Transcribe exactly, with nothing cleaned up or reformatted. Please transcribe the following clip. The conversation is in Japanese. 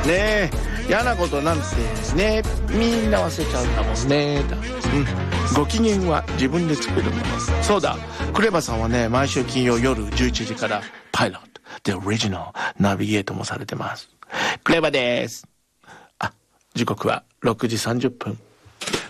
ねえ、嫌なことなんてね、みんな忘れちゃうんだもんね。うん、ご機嫌は自分で作るもの。そうだ、クレバさんはね、毎週金曜夜じゅういちじからパイロット The Original ナビゲートもされてます。クレバです。あ、時刻はろくじさんじゅっぷん。